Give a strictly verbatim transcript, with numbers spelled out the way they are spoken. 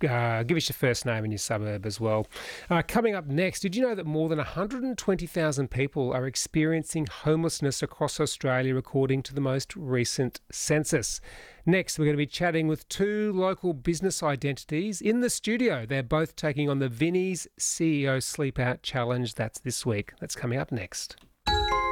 uh, give us your first name and your suburb as well. Uh, coming up next, did you know that more than one hundred twenty thousand people are experiencing homelessness across Australia, according to the most recent census? Next, we're going to be chatting with two local business identities in the studio. They're both taking on the Vinnie's C E O Sleep Out Challenge. That's this week. That's coming up next.